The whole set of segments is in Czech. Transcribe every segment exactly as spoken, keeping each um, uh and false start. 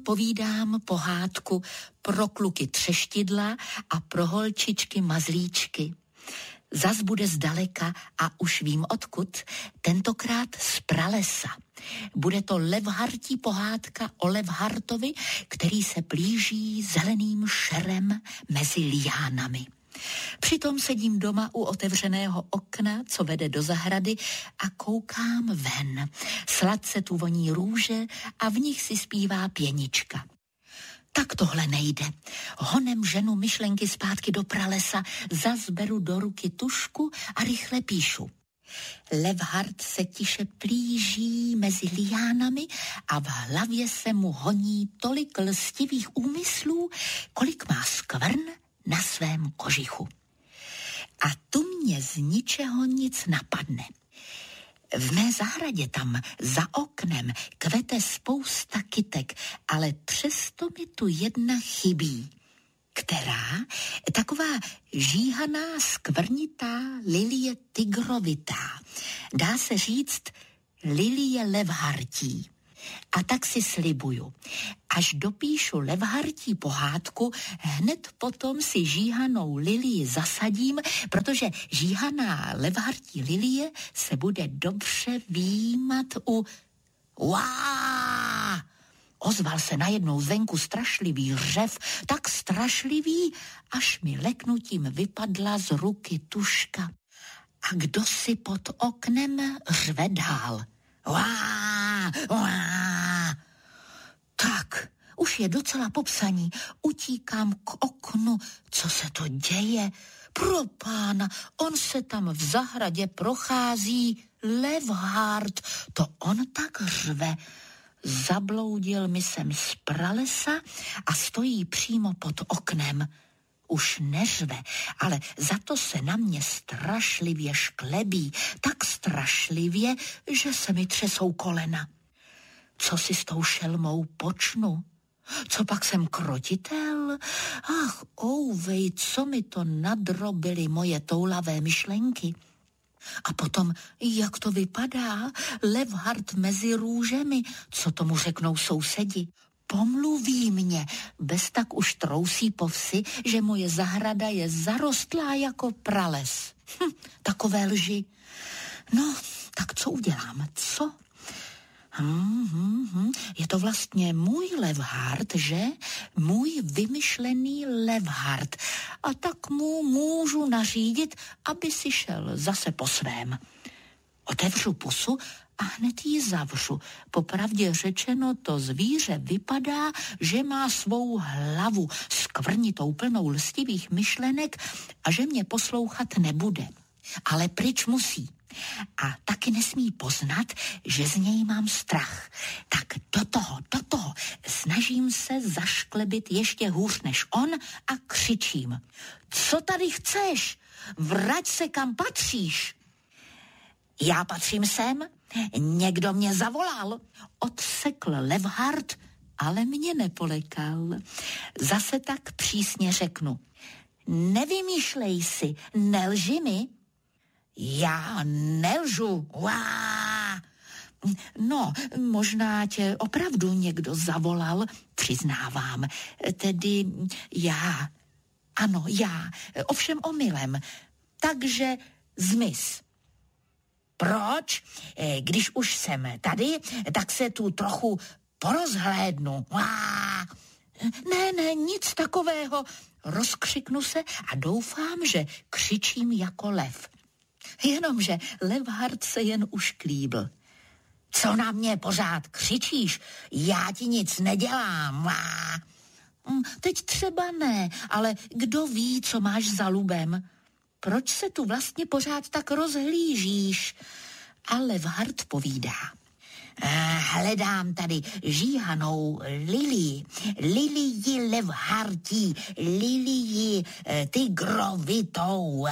Povídám pohádku pro kluky třeštidla a pro holčičky mazlíčky. Zas bude zdaleka a už vím odkud, tentokrát z pralesa. Bude to Levhartí pohádka o Levhartovi, který se plíží zeleným šerem mezi liánami. Přitom sedím doma u otevřeného okna, co vede do zahrady, a koukám ven. Sladce tu voní růže a v nich si zpívá pěnička. Tak tohle nejde. Honem ženu myšlenky zpátky do pralesa, zas beru do ruky tušku a rychle píšu. Levhart se tiše plíží mezi liánami a v hlavě se mu honí tolik lstivých úmyslů, kolik má skvrn na svém kožichu. A tu mě z ničeho nic napadne. V mé zahradě tam za oknem kvete spousta kytek, ale přesto mi tu jedna chybí. Která? Taková žíhaná, skvrnitá lilie tygrovitá. Dá se říct lilie Levhartí. A tak si slibuju, až dopíšu Levhartí pohádku, hned potom si žíhanou lilii zasadím, protože žíhaná Levhartí lilie se bude dobře výjímat u... Uá! Ozval se najednou zvenku strašlivý řev, tak strašlivý, až mi leknutím vypadla z ruky tuška. A kdo si pod oknem řve dál? Uá, uá. Tak, už je docela popsaní. Utíkám k oknu. Co se to děje? Pro pána, on se tam v zahradě prochází. Levhart, to on tak řve. Zabloudil mi sem z pralesa a stojí přímo pod oknem. Už neřve, ale za to se na mě strašlivě šklebí, tak strašlivě, že se mi třesou kolena. Co si s tou šelmou počnu? Co pak jsem krotitel? Ach, ouvej, co mi to nadrobily moje toulavé myšlenky. A potom, jak to vypadá, Levhart mezi růžemi, co tomu řeknou sousedi? Pomluví mě, bez tak už trousí po vsi, že moje zahrada je zarostlá jako prales. Hm, takové lži. No, tak co udělám, co? Hmm, hmm, hmm. Je to vlastně můj Levhart, že? Můj vymyšlený Levhart. A tak mu můžu nařídit, aby si šel zase po svém. Otevřu pusu a hned ji zavřu. Popravdě řečeno, to zvíře vypadá, že má svou hlavu skvrnitou plnou lstivých myšlenek a že mě poslouchat nebude. Ale pryč musí. A taky nesmí poznat, že z něj mám strach. Tak do toho, do toho snažím se zašklebit ještě hůř než on a křičím. Co tady chceš? Vrať se, kam patříš. Já patřím sem? Někdo mě zavolal. Odsekl Levhart, ale mě nepolekal. Zase tak přísně řeknu. Nevymýšlej si, nelži mi. Já nelžu. Uá. No, možná tě opravdu někdo zavolal, přiznávám. Tedy já. Ano, já. Ovšem omylem. Takže zmiz. Proč? Když už jsem tady, tak se tu trochu porozhlédnu. Uá. Ne, ne, nic takového. Rozkřiknu se a doufám, že křičím jako lev. Jenomže Levhart se jen ušklíbl. Co na mě pořád křičíš? Já ti nic nedělám. Á. Teď třeba ne, ale kdo ví, co máš za lubem? Proč se tu vlastně pořád tak rozhlížíš? A Levhart povídá. Hledám tady žíhanou lilii, lilii Levhartí, lilii tygrovitou.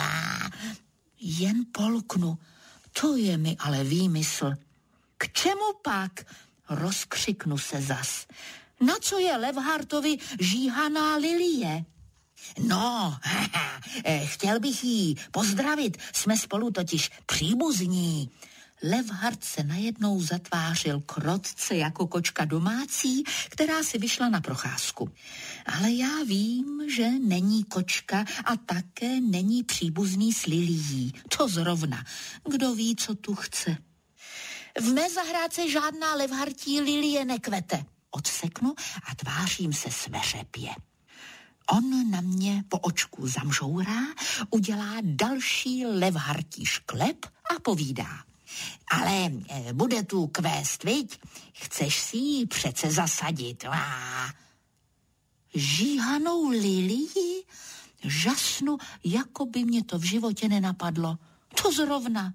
Jen polknu, to je mi ale výmysl. K čemu pak? Rozkřiknu se zas. Na co je Levhartovi žíhaná lilie? No, chtěl bych jí pozdravit, jsme spolu totiž příbuzní. Levhart se najednou zatvářil krotce jako kočka domácí, která si vyšla na procházku. Ale já vím, že není kočka a také není příbuzný s Lilií. To zrovna. Kdo ví, co tu chce. V mé zahrádce žádná levhartí lilie nekvete. Odseknu a tvářím se sveřepě. On na mě po očku zamžourá, udělá další levhartí šklep a povídá. Ale bude tu kvést, viď? Chceš si ji přece zasadit. Á. Žíhanou lilii? Žasnu, jako by mě to v životě nenapadlo. To zrovna.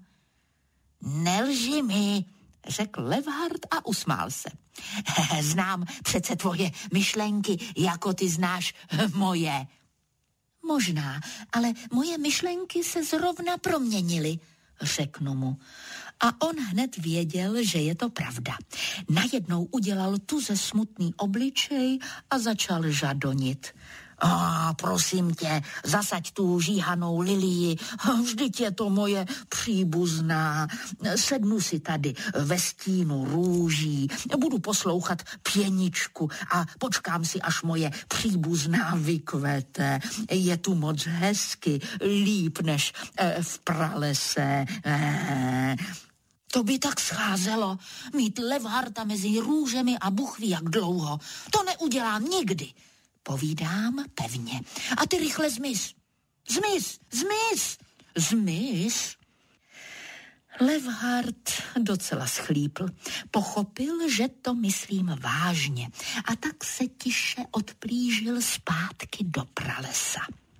Nelži mi, řekl Levhart a usmál se. Znám přece tvoje myšlenky, jako ty znáš moje. Možná, ale moje myšlenky se zrovna proměnily, řeknu mu. A on hned věděl, že je to pravda. Najednou udělal tuze smutný obličej a začal žadonit. A prosím tě, zasaď tu žíhanou lilii, vždyť je to moje příbuzná. Sednu si tady ve stínu růží, budu poslouchat pěničku a počkám si, až moje příbuzná vykvete. Je tu moc hezky, líp než eh, v pralese. Eh. To by tak scházelo, mít Levharta mezi růžemi a Bůh ví jak dlouho. To neudělám nikdy. Povídám pevně. A ty rychle zmiz. Zmiz, zmiz, zmiz. Levhart docela schlípl. Pochopil, že to myslím vážně. A tak se tiše odplížil zpátky do pralesa.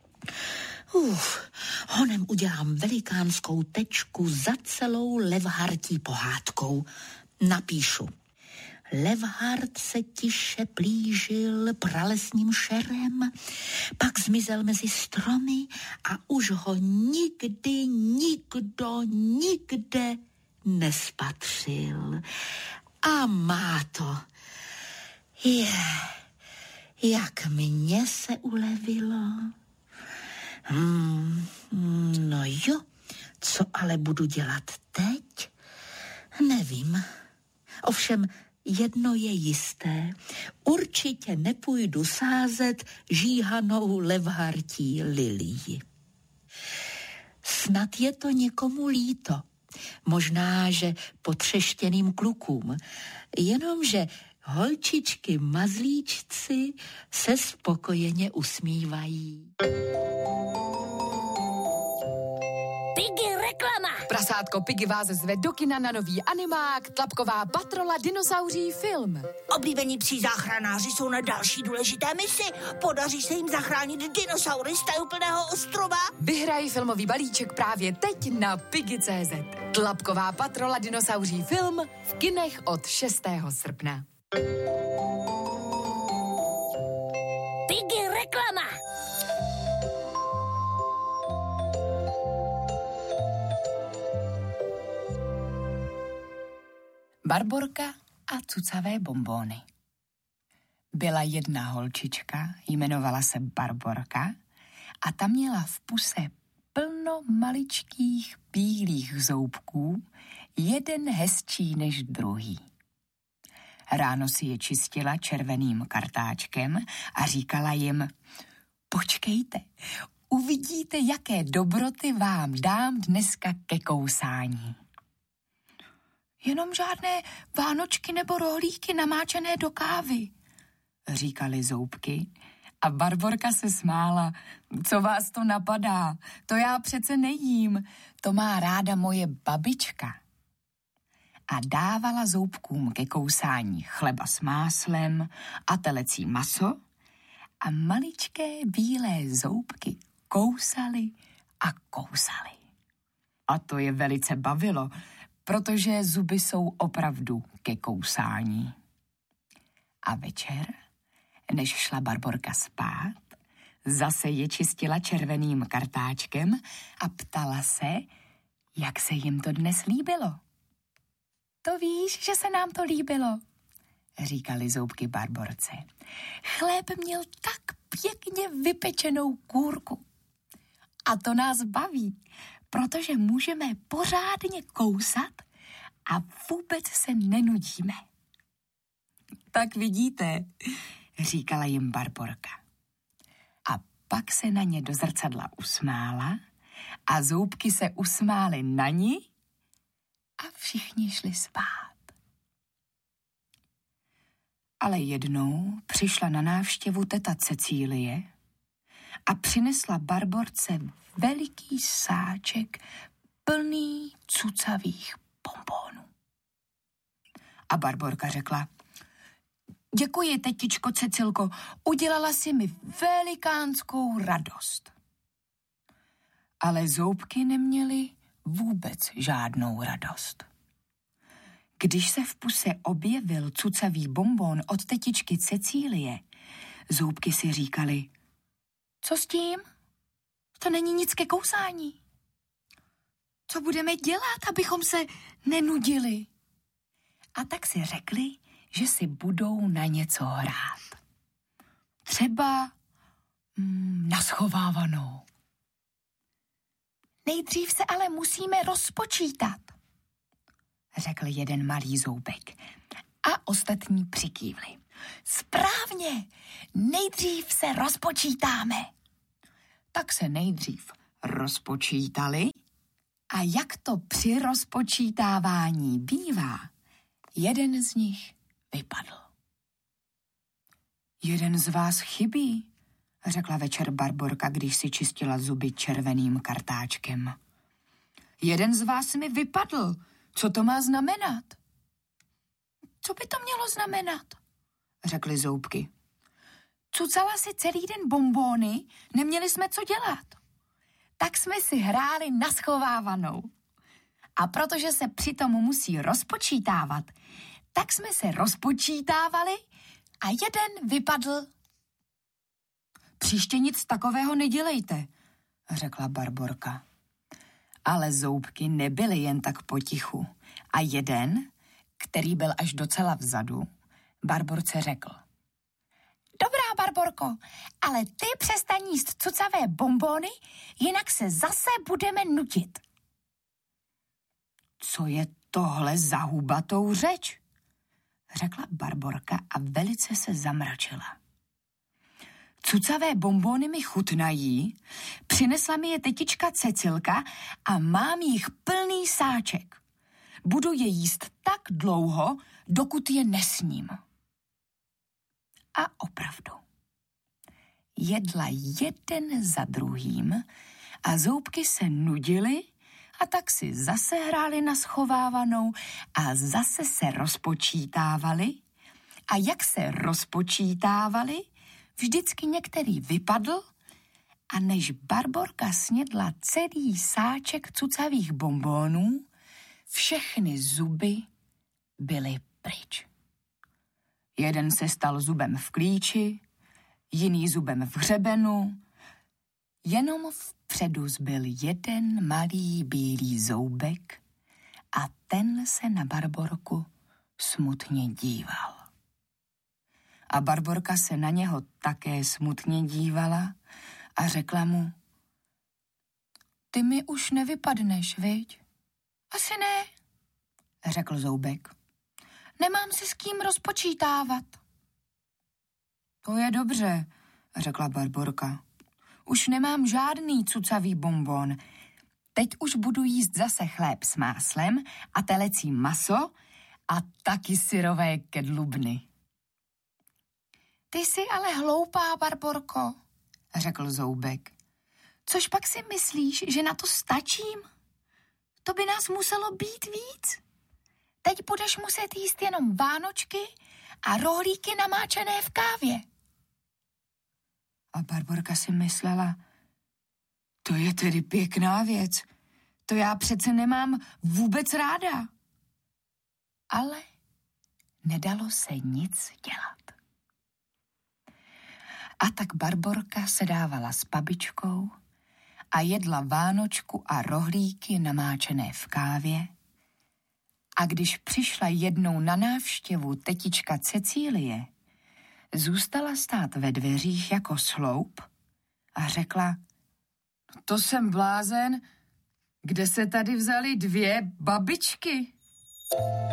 Uf, honem udělám velikánskou tečku za celou Levhartí pohádkou. Napíšu. Levhart se tiše plížil pralesním šerem, pak zmizel mezi stromy a už ho nikdy, nikdo, nikde nespatřil. A má to. Je, jak mně se ulevilo. Hmm, no jo, co ale budu dělat teď? Nevím. Ovšem, jedno je jisté, určitě nepůjdu sázet žíhanou Levhartí lilii. Snad je to někomu líto, možná, že potřeštěným klukům, jenomže holčičky mazlíčci se spokojeně usmívají. Prasátko Piggy vás zve do kina na nový animák Tlapková patrola dinosauří film. Oblíbení psí záchranáři jsou na další důležité misi. Podaří se jim zachránit dinosaury z tajuplného ostrova? Vyhraj filmový balíček právě teď na Piggy tečka cé zet. Tlapková patrola dinosauří film v kinech od šestého srpna. Piggy reklama! Barborka a cucavé bonbóny. Byla jedna holčička, jmenovala se Barborka a ta měla v puse plno maličkých bílých zoubků, jeden hezčí než druhý. Ráno si je čistila červeným kartáčkem a říkala jim: počkejte, uvidíte, jaké dobroty vám dám dneska ke kousání. Jenom žádné vánočky nebo rohlíky namáčené do kávy, říkali zoubky. A Barborka se smála. Co vás to napadá? To já přece nejím. To má ráda moje babička. A dávala zoubkům ke kousání chleba s máslem a telecí maso a maličké bílé zoubky kousaly a kousaly. A to je velice bavilo, protože zuby jsou opravdu ke kousání. A večer, než šla Barborka spát, zase je čistila červeným kartáčkem a ptala se, jak se jim to dnes líbilo. To víš, že se nám to líbilo, říkali zoubky Barborce. Chléb měl tak pěkně vypečenou kůrku. A to nás baví, protože můžeme pořádně kousat a vůbec se nenudíme. Tak vidíte, říkala jim Barborka. A pak se na ně do zrcadla usmála a Zoubky se usmály na ní a všichni šli spát. Ale jednou přišla na návštěvu teta Cecílie a přinesla Barborce veliký sáček plný cucavých bonbónů. A Barborka řekla: děkuji, tetičko Cecilko, udělala si mi velikánskou radost. Ale Zoubky neměly vůbec žádnou radost. Když se v puse objevil cucavý bonbon od tetičky Cecílie, Zoubky si říkali: co s tím? To není nic ke kousání. Co budeme dělat, abychom se nenudili? A tak si řekli, že si budou na něco hrát. Třeba mm, na schovávanou. Nejdřív se ale musíme rozpočítat, řekl jeden malý Zoubek a ostatní přikývli. Správně, nejdřív se rozpočítáme. Tak se nejdřív rozpočítali a jak to při rozpočítávání bývá, jeden z nich vypadl. Jeden z vás chybí, řekla večer Barborka, když si čistila zuby červeným kartáčkem. Jeden z vás mi vypadl. Co to má znamenat? Co by to mělo znamenat? Řekly Zoubky. Cucala si celý den bonbóny, neměli jsme co dělat. Tak jsme si hráli na schovávanou. A protože se přitom musí rozpočítávat, tak jsme se rozpočítávali a jeden vypadl. Příště nic takového nedělejte, řekla Barborka. Ale Zoubky nebyly jen tak potichu a jeden, který byl až docela vzadu, Barborce řekl. Dobrá, Barborko, ale ty přestaň jíst cucavé bonbóny, jinak se zase budeme nutit. Co je tohle za hubatou řeč? Řekla Barborka a velice se zamračila. Cucavé bonbóny mi chutnají, přinesla mi je tetička Cecilka a mám jich plný sáček. Budu je jíst tak dlouho, dokud je nesním. A opravdu. Jedla jeden za druhým a Zoubky se nudily a tak si zase hráli na schovávanou a zase se rozpočítávali. A jak se rozpočítávali, vždycky některý vypadl a než Barborka snědla celý sáček cucavých bonbónů, všechny zuby byly pryč. Jeden se stal zubem v klíči, jiný zubem v hřebenu, jenom vpředu zbyl jeden malý bílý zoubek a ten se na Barborku smutně díval. A Barborka se na něho také smutně dívala a řekla mu: ty mi už nevypadneš, viď? Asi ne, řekl Zoubek. Nemám se s kým rozpočítávat. To je dobře, řekla Barborka. Už nemám žádný cucavý bonbon. Teď už budu jíst zase chléb s máslem a telecí maso a taky syrové kedlubny. Ty jsi ale hloupá, Barborko, řekl Zoubek. Což pak si myslíš, že na to stačím? To by nás muselo být víc. Teď budeš muset jíst jenom vánočky a rohlíky namáčené v kávě. A Barborka si myslela, to je tedy pěkná věc. To já přece nemám vůbec ráda. Ale nedalo se nic dělat. A tak Barborka se dávala s babičkou a jedla vánočku a rohlíky namáčené v kávě. A když přišla jednou na návštěvu tetička Cecílie, zůstala stát ve dveřích jako sloup a řekla: to jsem blázen, kde se tady vzaly dvě babičky?